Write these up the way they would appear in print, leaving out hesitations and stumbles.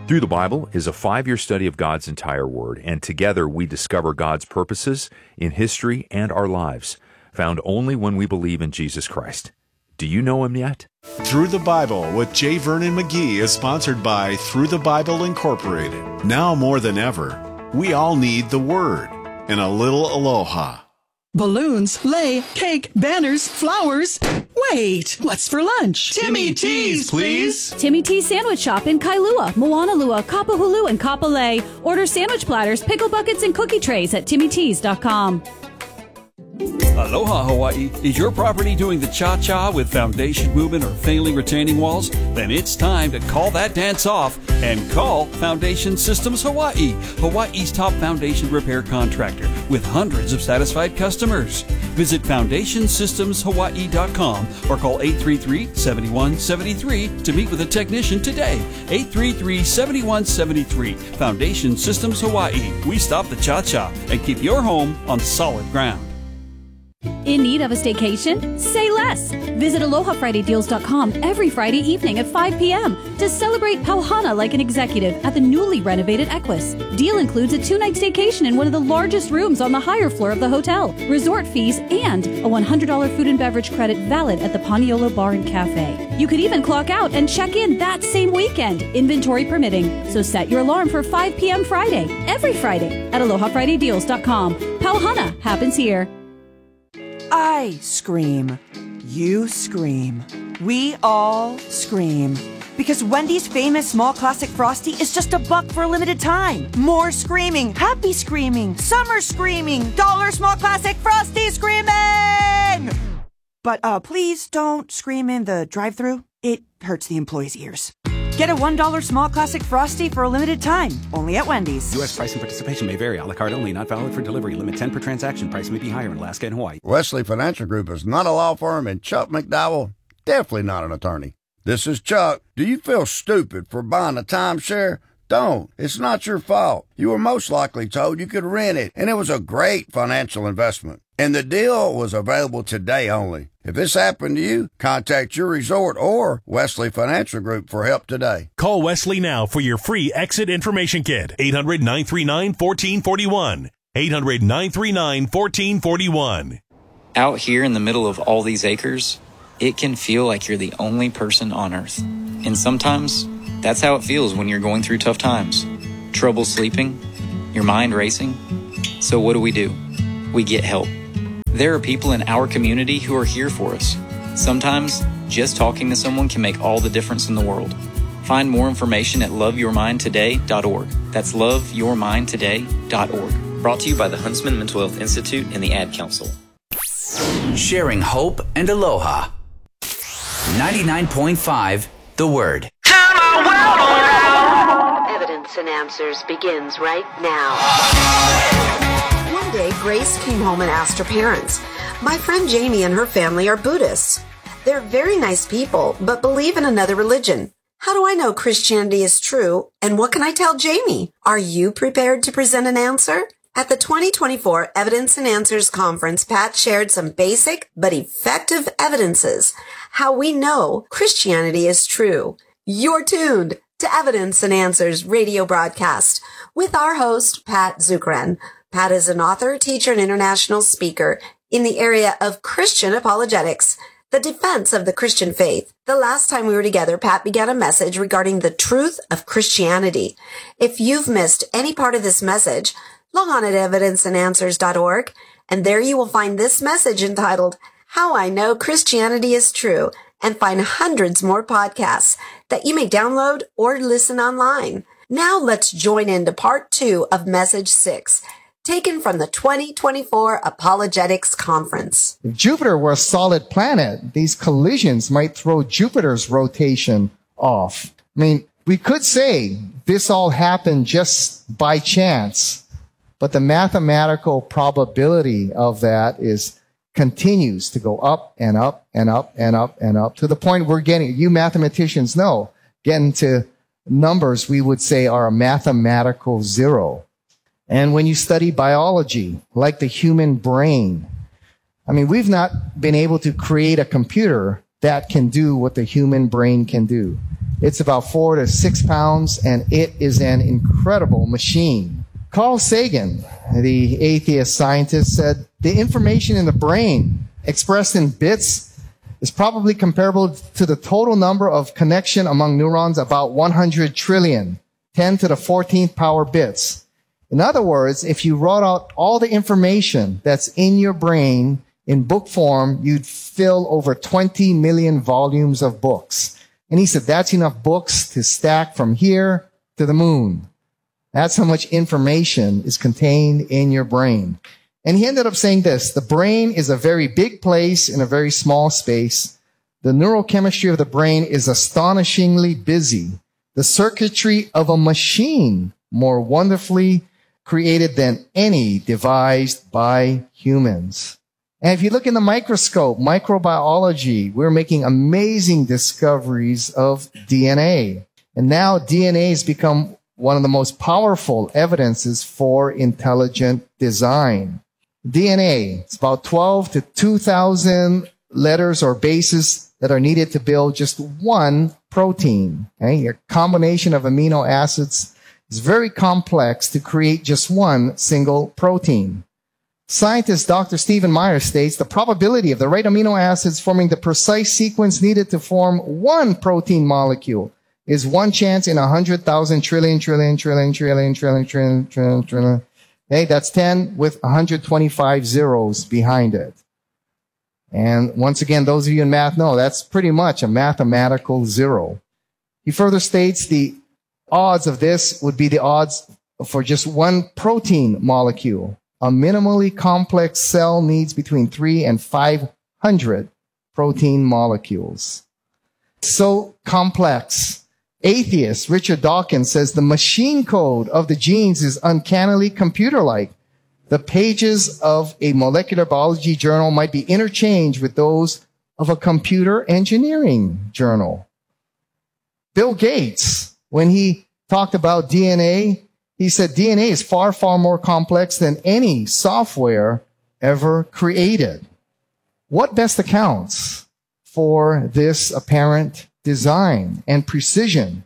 Through the Bible is a 5-year study of God's entire Word, and together we discover God's purposes in history and our lives, found only when we believe in Jesus Christ. Do you know Him yet? Through the Bible with J. Vernon McGee is sponsored by Through the Bible Incorporated. Now more than ever, we all need the Word and a little aloha. Balloons, lei, cake, banners, flowers. Wait, what's for lunch? Timmy T's, please. Timmy T's Sandwich Shop in Kailua, Moanalua, Kapahulu, and Kapolei. Order sandwich platters, pickle buckets, and cookie trays at timmytees.com. Aloha, Hawaii. Is your property doing the cha-cha with foundation movement or failing retaining walls? Then it's time to call that dance off and call Foundation Systems Hawaii, Hawaii's top foundation repair contractor with hundreds of satisfied customers. Visit FoundationSystemsHawaii.com or call 833-7173 to meet with a technician today. 833-7173. Foundation Systems Hawaii. We stop the cha-cha and keep your home on solid ground. In need of a staycation? Say less. Visit AlohaFridayDeals.com every Friday evening at 5 p.m. to celebrate Pauhana like an executive at the newly renovated Equus. Deal includes a 2-night staycation in one of the largest rooms on the higher floor of the hotel, resort fees, and a $100 food and beverage credit valid at the Paniolo Bar and Cafe. You could even clock out and check in that same weekend, inventory permitting. So set your alarm for 5 p.m. Friday, every Friday at AlohaFridayDeals.com. Pauhana happens here. I scream. You scream. We all scream. Because Wendy's famous small classic Frosty is just $1 for a limited time. More screaming, happy screaming, summer screaming, dollar small classic Frosty screaming! But please don't scream in the drive-thru. It hurts the employees' ears. Get a $1 small classic Frosty for a limited time, only at Wendy's. U.S. price and participation may vary. A la carte only, not valid for delivery. Limit 10 per transaction. Price may be higher in Alaska and Hawaii. Wesley Financial Group is not a law firm, and Chuck McDowell, definitely not an attorney. This is Chuck. Do you feel stupid for buying a timeshare? Don't. It's not your fault. You were most likely told you could rent it, and it was a great financial investment. And the deal was available today only. If this happened to you, contact your resort or Wesley Financial Group for help today. Call Wesley now for your free exit information kit. 800-939-1441. 800-939-1441. Out here in the middle of all these acres, it can feel like you're the only person on Earth. And sometimes, that's how it feels when you're going through tough times. Trouble sleeping, your mind racing. So what do? We get help. There are people in our community who are here for us. Sometimes, just talking to someone can make all the difference in the world. Find more information at loveyourmindtoday.org. That's loveyourmindtoday.org. Brought to you by the Huntsman Mental Health Institute and the Ad Council. Sharing hope and aloha. 99.5 The Word. Evidence and Answers begins right now. One day, Grace came home and asked her parents, "My friend Jamie and her family are Buddhists. They're very nice people, but believe in another religion. How do I know Christianity is true, and what can I tell Jamie? Are you prepared to present an answer?" At the 2024 Evidence and Answers Conference, Pat shared some basic but effective evidences how we know Christianity is true. You're tuned to Evidence and Answers radio broadcast with our host, Pat Zukeran. Pat is an author, teacher, and international speaker in the area of Christian apologetics, the defense of the Christian faith. The last time we were together, Pat began a message regarding the truth of Christianity. If you've missed any part of this message, log on at evidenceandanswers.org, and there you will find this message entitled, How I Know Christianity is True, and find hundreds more podcasts that you may download or listen online. Now let's join into part 2 of message 6, taken from the 2024 Apologetics Conference. If Jupiter were a solid planet, these collisions might throw Jupiter's rotation off. I mean, we could say this all happened just by chance, but the mathematical probability of that continues to go up and up and up and up and up to the point we're getting, you mathematicians know, getting to numbers we would say are a mathematical zero. And when you study biology, like the human brain, I mean, we've not been able to create a computer that can do what the human brain can do. It's about 4 to 6 pounds, and it is an incredible machine. Carl Sagan, the atheist scientist, said the information in the brain expressed in bits is probably comparable to the total number of connection among neurons, about 100 trillion, 10 to the 14th power bits. In other words, if you wrote out all the information that's in your brain in book form, you'd fill over 20 million volumes of books. And he said that's enough books to stack from here to the moon. That's how much information is contained in your brain. And he ended up saying this: the brain is a very big place in a very small space. The neurochemistry of the brain is astonishingly busy. The circuitry of a machine more wonderfully created than any devised by humans. And if you look in the microscope, microbiology, we're making amazing discoveries of DNA. And now DNA has become one of the most powerful evidences for intelligent design. DNA, it's about 12 to 2,000 letters or bases that are needed to build just one protein. Okay? A combination of amino acids is very complex to create just one single protein. Scientist Dr. Stephen Meyer states the probability of the right amino acids forming the precise sequence needed to form one protein molecule is 1 chance in 100,000 trillion. Okay, that's 10 with 125 zeros behind it. And once again, those of you in math know that's pretty much a mathematical zero. He further states the odds of this would be the odds for just one protein molecule. A minimally complex cell needs between 3 and 500 protein molecules. So complex. Atheist Richard Dawkins says the machine code of the genes is uncannily computer-like. The pages of a molecular biology journal might be interchanged with those of a computer engineering journal. Bill Gates, when he talked about DNA, he said DNA is far, far more complex than any software ever created. What best accounts for this apparent design and precision?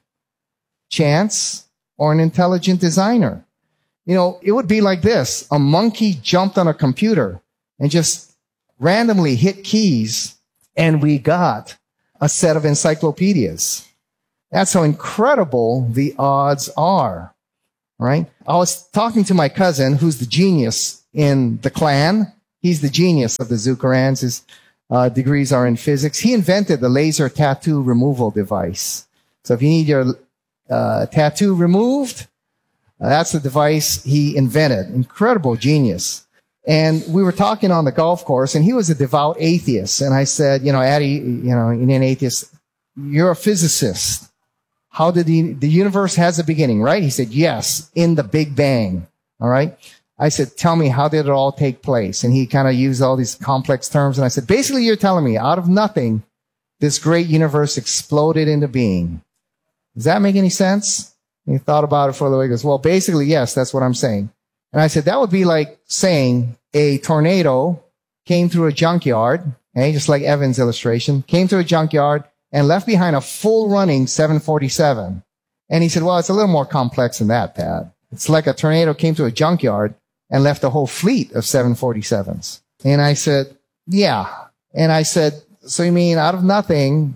Chance or an intelligent designer? You know, it would be like this. A monkey jumped on a computer and just randomly hit keys, and we got a set of encyclopedias. That's how incredible the odds are, right? I was talking to my cousin, who's the genius in the clan. He's the genius of the Zuckerans. His degrees are in physics. He invented the laser tattoo removal device. So if you need your tattoo removed, that's the device he invented. Incredible genius. And we were talking on the golf course, and he was a devout atheist. And I said, you know, Addie, you know, you're an atheist. You're a physicist. How did the universe has a beginning, right? He said, yes, in the Big Bang. All right. I said, tell me, how did it all take place? And he kind of used all these complex terms. And I said, basically, you're telling me out of nothing, this great universe exploded into being. Does that make any sense? And he thought about it for a little bit. He goes, well, basically, yes, that's what I'm saying. And I said, that would be like saying a tornado came through a junkyard, okay, just like Evan's illustration, came through a junkyard and left behind a full running 747. And he said, well, it's a little more complex than that, Pat. It's like a tornado came to a junkyard and left a whole fleet of 747s. And I said, yeah. And I said, so you mean out of nothing,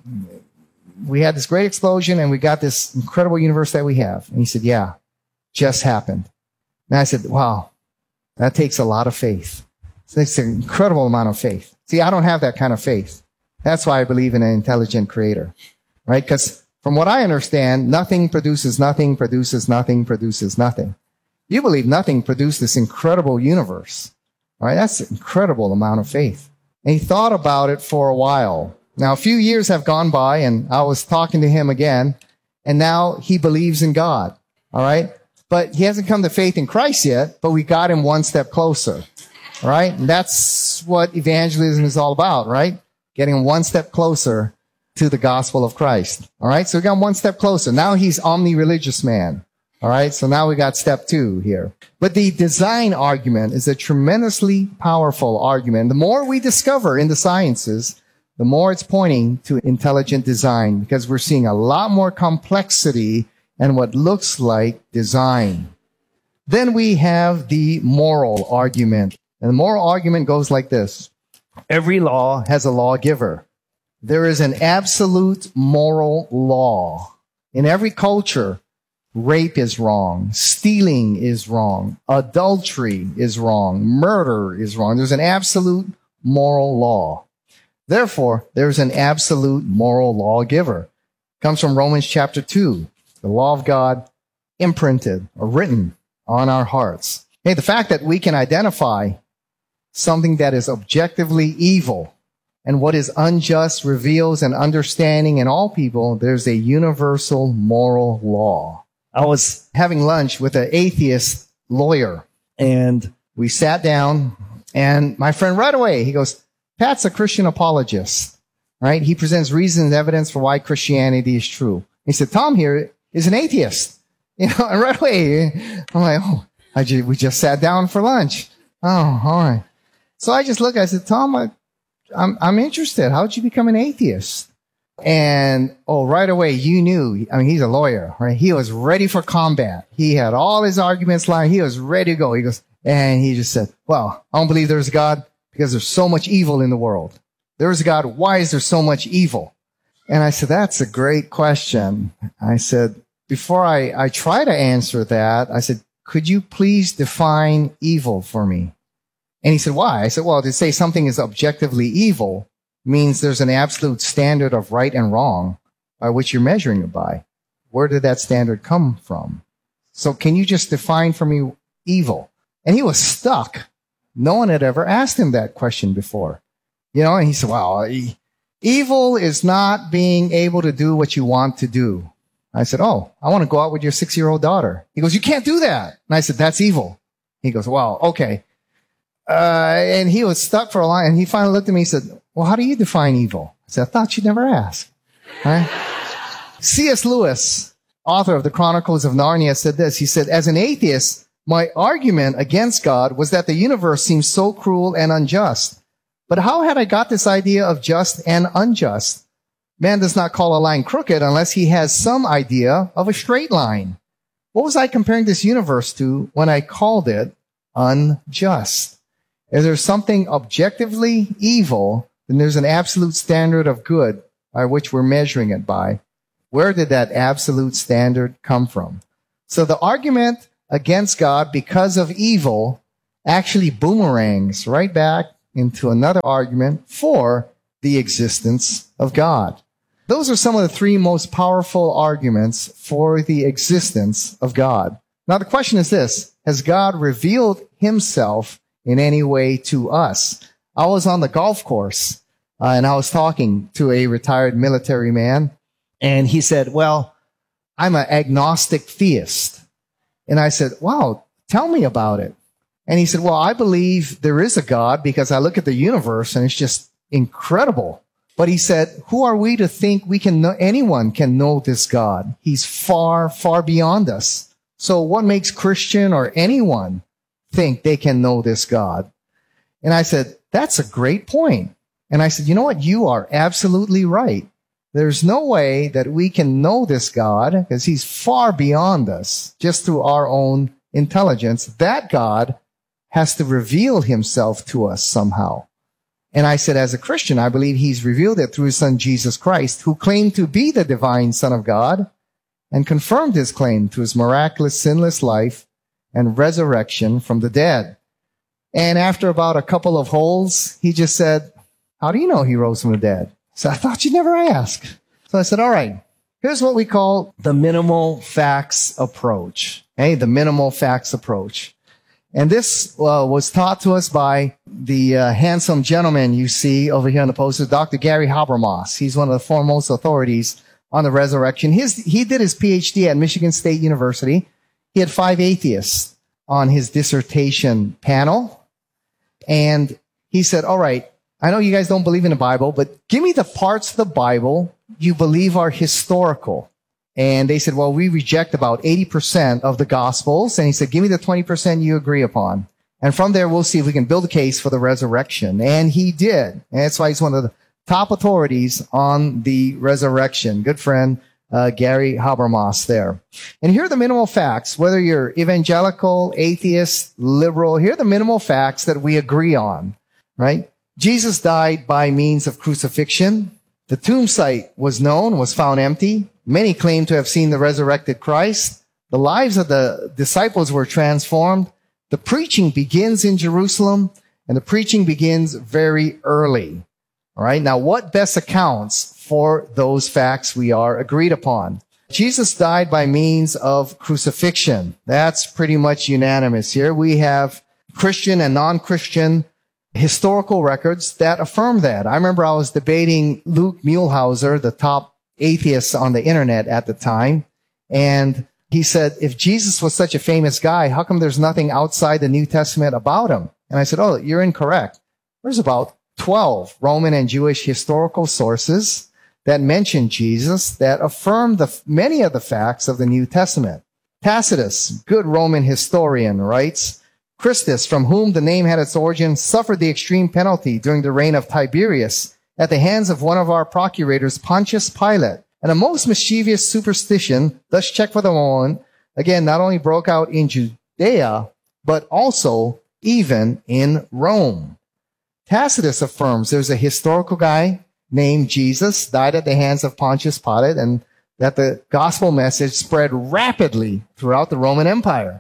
we had this great explosion and we got this incredible universe that we have? And he said, yeah, just happened. And I said, wow, that takes a lot of faith. It takes an incredible amount of faith. See, I don't have that kind of faith. That's why I believe in an intelligent creator, right? Because from what I understand, nothing produces nothing, produces nothing, produces nothing. You believe nothing produced this incredible universe, all right? That's an incredible amount of faith. And he thought about it for a while. Now, a few years have gone by, and I was talking to him again, and now he believes in God, all right? But he hasn't come to faith in Christ yet, but we got him one step closer, all right? And that's what evangelism is all about, right? Getting one step closer to the gospel of Christ, all right? So we got him one step closer. Now he's omni-religious man, all right? So now we got step 2 here. But the design argument is a tremendously powerful argument. The more we discover in the sciences, the more it's pointing to intelligent design, because we're seeing a lot more complexity and what looks like design. Then we have the moral argument. And the moral argument goes like this. Every law has a lawgiver. There is an absolute moral law. In every culture, rape is wrong, stealing is wrong, adultery is wrong, murder is wrong. There's an absolute moral law. Therefore, there's an absolute moral lawgiver. It comes from Romans chapter 2, the law of God imprinted or written on our hearts. Hey, the fact that we can identify something that is objectively evil and what is unjust reveals an understanding in all people there's a universal moral law. I was having lunch with an atheist lawyer, and we sat down, and my friend right away, he goes, Pat's a Christian apologist, right? He presents reasons and evidence for why Christianity is true. He said, Tom here is an atheist. You know, and right away, I'm like, oh, we just sat down for lunch. Oh, all right. So I just looked, I said, Tom, I'm interested. How'd you become an atheist? And, right away, you knew, he's a lawyer, right? He was ready for combat. He had all his arguments lying. He was ready to go. He goes, and he just said, well, I don't believe there's a God because there's so much evil in the world. There is a God. Why is there so much evil? And I said, that's a great question. I said, before I try to answer that, I said, could you please define evil for me? And he said, why? I said, well, to say something is objectively evil means there's an absolute standard of right and wrong by which you're measuring it by. Where did that standard come from? So can you just define for me evil? And he was stuck. No one had ever asked him that question before. And he said, well, evil is not being able to do what you want to do. I said, oh, I want to go out with your 6-year-old daughter. He goes, you can't do that. And I said, that's evil. He goes, well, okay. And he was stuck for a while, and he finally looked at me and said, well, how do you define evil? I said, I thought you'd never ask. Right? C.S. Lewis, author of the Chronicles of Narnia, said this. He said, as an atheist, my argument against God was that the universe seems so cruel and unjust. But how had I got this idea of just and unjust? Man does not call a line crooked unless he has some idea of a straight line. What was I comparing this universe to when I called it unjust? If there's something objectively evil, then there's an absolute standard of good by which we're measuring it by. Where did that absolute standard come from? So the argument against God because of evil actually boomerangs right back into another argument for the existence of God. Those are some of the 3 most powerful arguments for the existence of God. Now the question is this: has God revealed himself in any way to us? I was on the golf course, and I was talking to a retired military man, and he said, well, I'm an agnostic theist. And I said, wow, tell me about it. And he said, well, I believe there is a God because I look at the universe and it's just incredible. But he said, who are we to think we can know, anyone can know this God? He's far, far beyond us. So what makes Christian or anyone think they can know this God? And I said, that's a great point. And I said, you know what? You are absolutely right. There's no way that we can know this God because he's far beyond us just through our own intelligence. That God has to reveal himself to us somehow. And I said, as a Christian, I believe he's revealed it through his son, Jesus Christ, who claimed to be the divine Son of God and confirmed his claim to his miraculous, sinless life and resurrection from the dead. And after about a couple of holes, he just said, how do you know he rose from the dead? So I thought you'd never ask. So I said, all right, here's what we call the minimal facts approach. Okay, the minimal facts approach. And this was taught to us by the handsome gentleman you see over here on the poster, Dr. Gary Habermas. He's one of the foremost authorities on the resurrection. He did his PhD at Michigan State University. He had 5 atheists on his dissertation panel. And he said, all right, I know you guys don't believe in the Bible, but give me the parts of the Bible you believe are historical. And they said, well, we reject about 80% of the Gospels. And he said, give me the 20% you agree upon. And from there, we'll see if we can build a case for the resurrection. And he did. And that's why he's one of top authorities on the resurrection. Good friend, Gary Habermas there. And here are the minimal facts, whether you're evangelical, atheist, liberal, here are the minimal facts that we agree on, right? Jesus died by means of crucifixion. The tomb site was known, was found empty. Many claim to have seen the resurrected Christ. The lives of the disciples were transformed. The preaching begins in Jerusalem, and the preaching begins very early. All right. Now, what best accounts for those facts we are agreed upon? Jesus died by means of crucifixion. That's pretty much unanimous here. We have Christian and non-Christian historical records that affirm that. I remember I was debating Luke Muehlhauser, the top atheist on the internet at the time, and he said, if Jesus was such a famous guy, how come there's nothing outside the New Testament about him? And I said, oh, you're incorrect. There's about 12 Roman and Jewish historical sources that mention Jesus that affirm many of the facts of the New Testament. Tacitus, good Roman historian, writes, Christus, from whom the name had its origin, suffered the extreme penalty during the reign of Tiberius at the hands of one of our procurators, Pontius Pilate. And a most mischievous superstition, thus checked for the moment, again, not only broke out in Judea, but also even in Rome. Tacitus affirms there's a historical guy named Jesus, died at the hands of Pontius Pilate, and that the gospel message spread rapidly throughout the Roman Empire.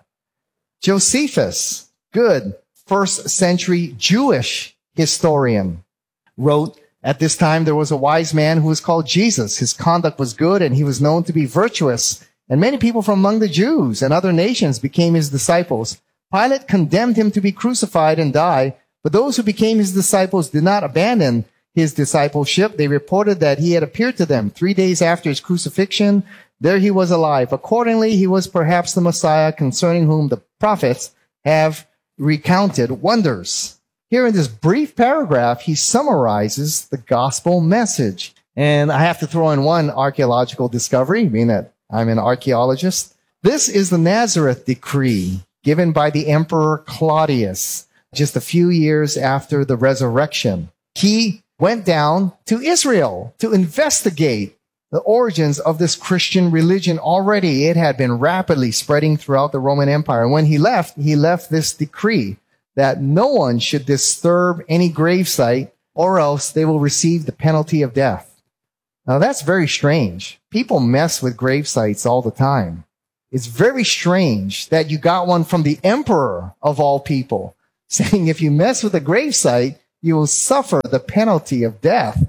Josephus, good first century Jewish historian, wrote, at this time there was a wise man who was called Jesus. His conduct was good and he was known to be virtuous. And many people from among the Jews and other nations became his disciples. Pilate condemned him to be crucified and die, but those who became his disciples did not abandon his discipleship. They reported that he had appeared to them 3 days after his crucifixion. There he was alive. Accordingly, he was perhaps the Messiah concerning whom the prophets have recounted wonders. Here in this brief paragraph, he summarizes the gospel message. And I have to throw in one archaeological discovery, being that I'm an archaeologist. This is the Nazareth decree given by the Emperor Claudius just a few years after the resurrection. He went down to Israel to investigate the origins of this Christian religion. Already it had been rapidly spreading throughout the Roman Empire. And when he left this decree that no one should disturb any gravesite or else they will receive the penalty of death. Now that's very strange. People mess with gravesites all the time. It's very strange that you got one from the emperor of all people saying if you mess with a gravesite, you will suffer the penalty of death.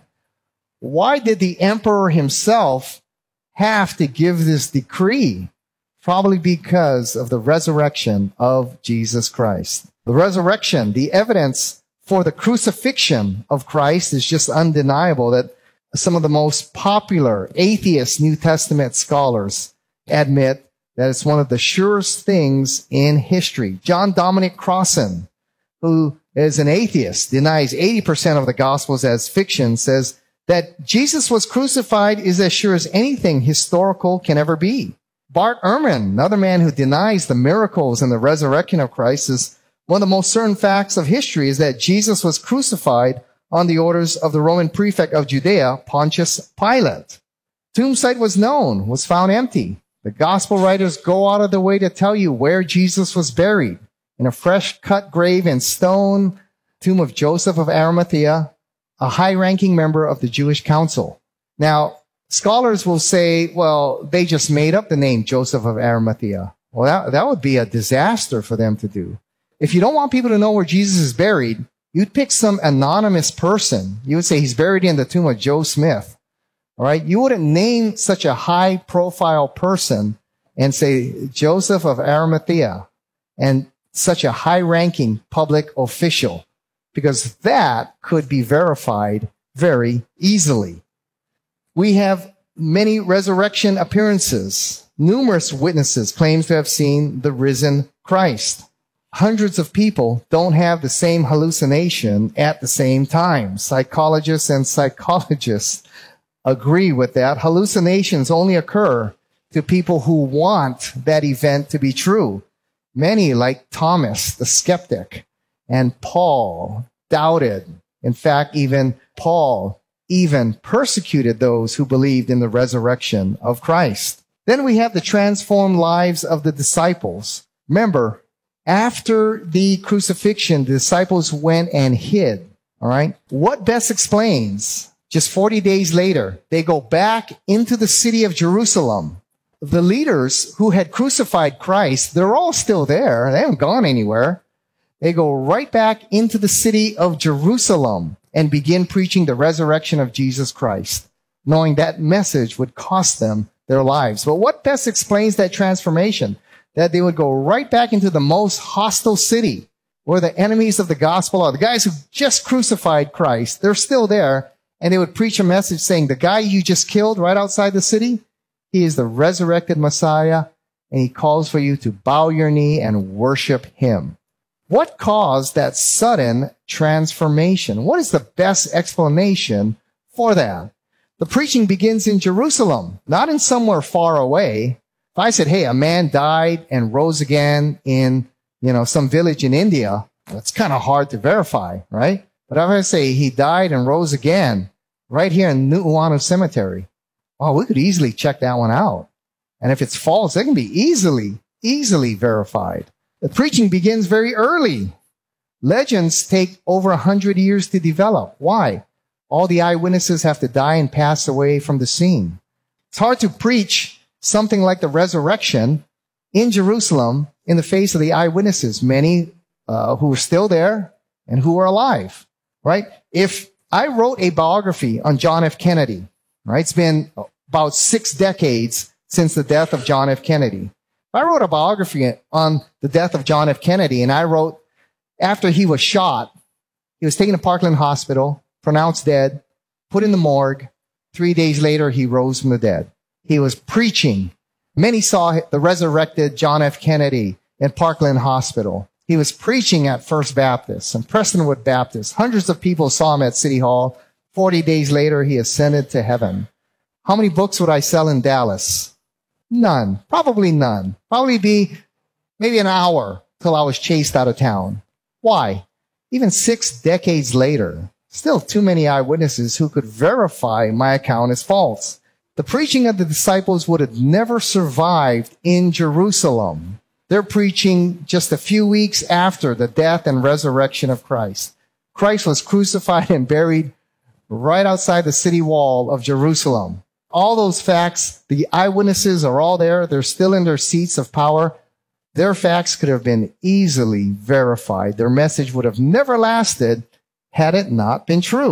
Why did the emperor himself have to give this decree? Probably because of the resurrection of Jesus Christ. The resurrection, the evidence for the crucifixion of Christ is just undeniable, that some of the most popular atheist New Testament scholars admit that it's one of the surest things in history. John Dominic Crossan, who is an atheist, denies 80% of the Gospels as fiction, says that Jesus was crucified is as sure as anything historical can ever be. Bart Ehrman, another man who denies the miracles and the resurrection of Christ, is one of the most certain facts of history is that Jesus was crucified on the orders of the Roman prefect of Judea, Pontius Pilate. Tomb site was known, was found empty. The gospel writers go out of their way to tell you where Jesus was buried, in a fresh cut grave in stone, tomb of Joseph of Arimathea, a high-ranking member of the Jewish council. Now, scholars will say, well, they just made up the name Joseph of Arimathea. Well, that would be a disaster for them to do. If you don't want people to know where Jesus is buried, you'd pick some anonymous person. You would say he's buried in the tomb of Joe Smith. All right. You wouldn't name such a high profile person and say Joseph of Arimathea and such a high ranking public official, because that could be verified very easily. We have many resurrection appearances. Numerous witnesses claim to have seen the risen Christ. Hundreds of people don't have the same hallucination at the same time. Psychologists and psychologists agree with that. Hallucinations only occur to people who want that event to be true. Many, like Thomas, the skeptic, and Paul, doubted. In fact, even Paul even persecuted those who believed in the resurrection of Christ. Then we have the transformed lives of the disciples. Remember, after the crucifixion, the disciples went and hid. All right. What best explains? Just 40 days later, they go back into the city of Jerusalem. The leaders who had crucified Christ, they're all still there. They haven't gone anywhere. They go right back into the city of Jerusalem and begin preaching the resurrection of Jesus Christ, knowing that message would cost them their lives. But what best explains that transformation? That they would go right back into the most hostile city where the enemies of the gospel are. The guys who just crucified Christ, they're still there. And they would preach a message saying, the guy you just killed right outside the city, he is the resurrected Messiah, and he calls for you to bow your knee and worship him. What caused that sudden transformation? What is the best explanation for that? The preaching begins in Jerusalem, not in somewhere far away. If I said, hey, a man died and rose again in, some village in India, that's kind of hard to verify, right? But if I say he died and rose again right here in Nu'uanu Cemetery, we could easily check that one out. And if it's false, it can be easily verified. The preaching begins very early. Legends take over 100 years to develop. Why? All the eyewitnesses have to die and pass away from the scene. It's hard to preach something like the resurrection in Jerusalem in the face of the eyewitnesses, many who are still there and who are alive, right? If I wrote a biography on John F. Kennedy, right? It's been about 6 decades since the death of John F. Kennedy. If I wrote a biography on the death of John F. Kennedy, and I wrote after he was shot, he was taken to Parkland Hospital, pronounced dead, put in the morgue. 3 days later, he rose from the dead. He was preaching. Many saw the resurrected John F. Kennedy in Parkland Hospital. He was preaching at First Baptist and Prestonwood Baptist. Hundreds of people saw him at City Hall. 40 days later, he ascended to heaven. How many books would I sell in Dallas? None. Probably none. Probably be maybe an hour till I was chased out of town. Why? Even 6 decades later, still too many eyewitnesses who could verify my account as false. The preaching of the disciples would have never survived in Jerusalem. They're preaching just a few weeks after the death and resurrection of Christ. Christ was crucified and buried right outside the city wall of Jerusalem. All those facts, the eyewitnesses are all there. They're still in their seats of power. Their facts could have been easily verified. Their message would have never lasted had it not been true.